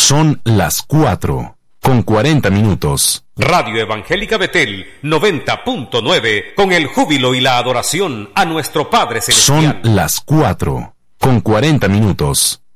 Son las 4:40. Radio Evangélica Betel 90.9, con el júbilo y la adoración a nuestro Padre Celestial. Son las 4:40.